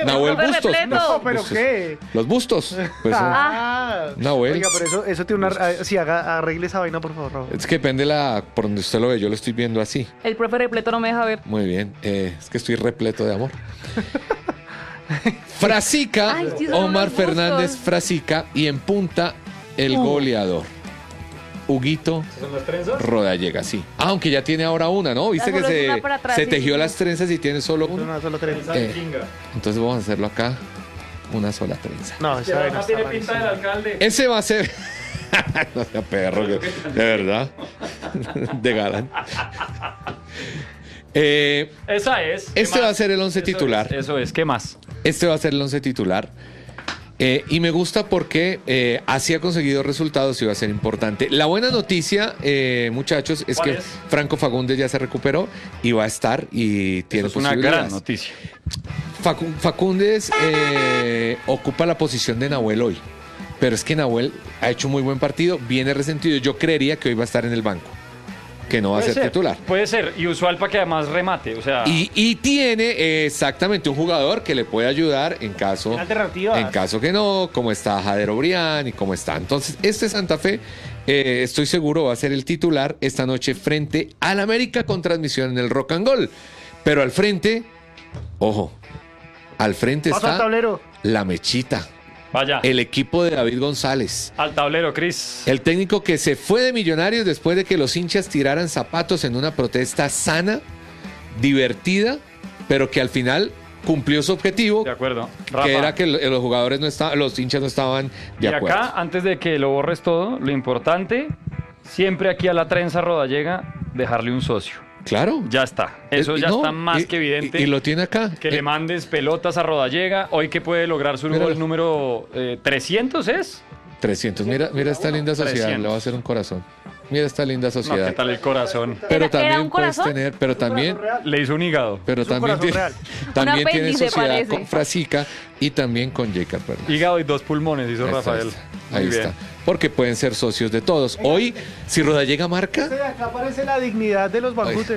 Nahuel Bustos. No, pero Bustos. ¿qué? Los bustos. Pues, Nahuel. Oiga, pero eso tiene una... Sí, arregle esa vaina, por favor, Raúl. Es que depende por donde usted lo ve. Yo lo estoy viendo así. El profe repleto no me deja ver. Muy bien. Es que estoy repleto de amor. Frasica, Ay, sí, son Omar unos Fernández bustos. Frasica y en punta el goleador. Huguito ¿Son las trenzas? Rodallega, sí. Aunque ya tiene ahora una, ¿no? Viste Ya que solo es una para atrás, se sí, tejió sí. las trenzas y tiene solo Es una. una sola trenza. Eh. Entonces vamos a hacerlo acá. Una sola trenza. No, esa vaina está tiene pinta del rarísima. alcalde. Ese va a ser. No sea perro, de verdad. De galán. Esa es. ¿Qué Este más? va a ser el once Eso titular. Eso es. ¿Qué más? Este va a ser el once titular. Y me gusta porque así ha conseguido resultados y va a ser importante. La buena noticia, muchachos, es ¿Cuál que es? Franco Fagundes ya se recuperó y va a estar y tiene Eso es una posibilidades. gran noticia. Fagundes ocupa la posición de Nahuel hoy, pero es que Nahuel ha hecho un muy buen partido, viene resentido. Yo creería que hoy va a estar en el banco, que no va a ser titular. Puede ser. Y usual para que además remate. O sea, Y tiene exactamente un jugador que le puede ayudar en caso, Alternativas. en caso que no, como está Jader Obrián y cómo está. Entonces, este Santa Fe, estoy seguro, va a ser el titular esta noche frente al América con transmisión en el Rock and Gold. Pero al frente, ojo, al frente Pasa al está tablero. la Mechita, vaya. el equipo de David González. Al tablero, Cris. El técnico que se fue de Millonarios después de que los hinchas tiraran zapatos en una protesta sana, divertida, pero que al final cumplió su objetivo, De acuerdo. Rafa. que era que los jugadores no estaban, los hinchas no estaban de Y acuerdo. acá, antes de que lo borres todo, lo importante, siempre aquí a la trenza Rodallega, dejarle un socio. Claro. Ya está. Eso ya No, está más y- que evidente. Y lo tiene acá. Que le mandes pelotas a Rodallega. Hoy que puede lograr su Míralo. gol número 300, ¿es? 300. Mira esta linda sociedad. 300. Le va a hacer un corazón. Mira esta linda No, sociedad. ¿qué tal el corazón? Pero ¿Era también un puedes corazón? tener, pero también, Le hizo un hígado. pero Es un también corazón tiene, real. también Un tiene apéndice, sociedad parece. con Frasica y también con J. Fernández. Hígado y 2 pulmones hizo Ahí está, Rafael. Ahí Muy está. bien. Porque pueden ser socios de todos. Hoy, si Rodallega marca, Acá aparece la dignidad de los Bancouters.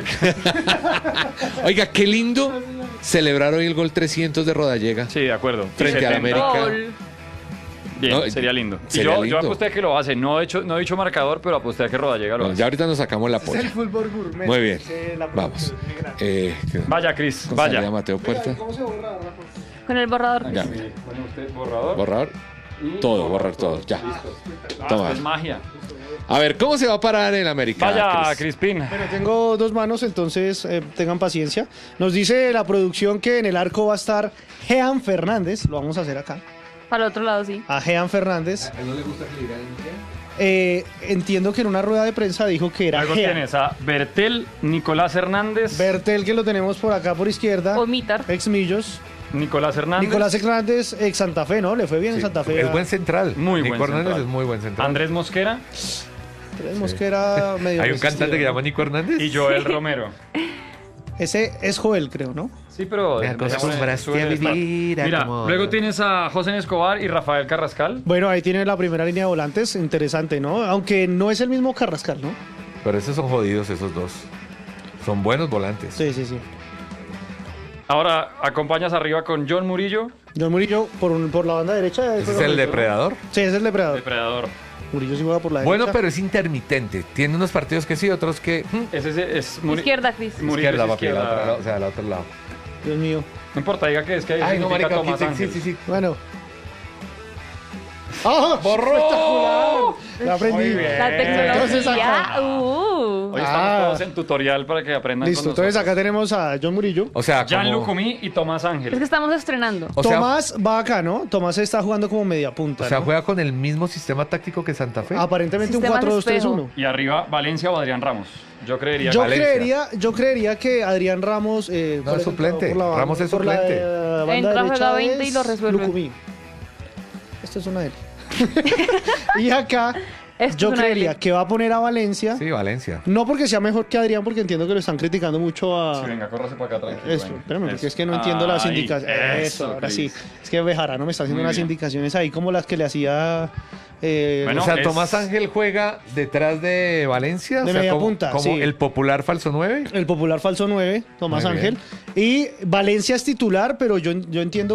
oiga, qué lindo celebrar hoy el gol 300 de Rodallega. Sí, de acuerdo. Frente Y al 70. América. Gol. Bien, No, sería lindo. Y sería yo lindo. aposté a que lo hace. No he dicho marcador, pero aposté a que Rodallega lo Bueno, hace. ya ahorita nos sacamos la Es el polla. fútbol gourmet. Muy bien. Sí, la Vamos. producción, Vaya, Cris, Salida vaya. Mateo Puerta. ¿Cómo se borra, Rafa? Con el borrador. Ya. Bueno, usted, borrador. Borrador. Todo, borrar todo. Ya. Toma. Es magia. A ver, ¿cómo se va a parar en América? Vaya, Cris? Crispín. Bueno, tengo dos manos, entonces tengan paciencia. Nos dice la producción que en el arco va a estar Jean Fernández. Lo vamos a hacer acá. Para el otro lado, sí. A Jean Fernández. Entiendo que en una rueda de prensa dijo que era Luego Jean. tienes a Bertel, Nicolás Hernández. Bertel, que lo tenemos por acá por izquierda. O Mitar. Ex Millos. Nicolás Hernández. Nicolás Hernández, ex Santa Fe, ¿no? Le fue bien en Santa Fe. Es buen central. Muy Nico buen Hernández central. es muy buen central. Andrés Mosquera Creemos que era medio Hay un resistido, cantante que se ¿no? llama Nico Hernández. y Joel Romero. Ese es Joel, creo, ¿no? Sí, pero... Me acostumbraste suele a estar. vivir a Mira, tu modo. luego tienes a José Escobar y Rafael Carrascal. Bueno, ahí tiene la primera línea de volantes. Interesante, ¿no? Aunque no es el mismo Carrascal, ¿no? Pero esos son jodidos, esos dos. Son buenos volantes. Sí, sí, sí. Ahora acompañas arriba con John Murillo, John Murillo por la banda derecha. Ese es el depredador. Sí, ese es el depredador. depredador. Murillo sí juega por la Bueno, derecha. pero es intermitente. Tiene unos partidos que sí, otros que. Ese es Izquierda, Cris. Murillo Izquierda, es papi, izquierda. o sea, al otro lado. Dios mío. No importa, diga que es que ahí Ay, no, significa marica, Tomás sí, Ángel. sí. Bueno. ¡Ah! ¡Borró! La aprendí. Muy bien. La Entonces tecnología. acá- Hoy estamos todos en tutorial para que aprendan Listo, con entonces nosotros. acá tenemos a John Murillo. O sea, Jan como. Lucumí y Tomás Es Ángel. que estamos estrenando. O sea, Tomás va acá, ¿no? Tomás está jugando como media punta. o sea, ¿no? juega con el mismo sistema táctico que Santa Fe. Aparentemente un Sistemas 4-2-3-1. Y arriba Valencia o Adrián Ramos. Yo creería Yo Valencia. creería que Adrián Ramos. No, es suplente. Ramos es por la, suplente. banda Entra, derecha juega 20 y es lo resuelve. Lucumí. Esta es una de él. Y acá Esto yo es una creería L. que va a poner a Valencia. Sí, Valencia. No porque sea mejor que Adrián, porque entiendo que lo están criticando mucho a. Sí, venga, córrase para acá tranquilo. Eso, venga. espérame, porque Eso. es que no entiendo las Ahí, indicaciones. Eso, ahora sí. Cris. Es que Bejarano me está haciendo Muy unas bien. indicaciones ahí como las que le hacía. Bueno, o sea, es- Tomás Ángel juega detrás de Valencia. De o sea, media como, punta, como sí. el popular falso 9. El popular falso 9, Tomás Muy Ángel. bien. Y Valencia es titular, pero yo entiendo